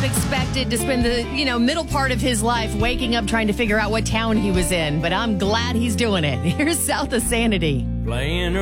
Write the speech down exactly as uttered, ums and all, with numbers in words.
have expected to spend the, you know, middle part of his life waking up trying to figure out what town he was in, but I'm glad he's doing it. Here's South of Sanity. Playing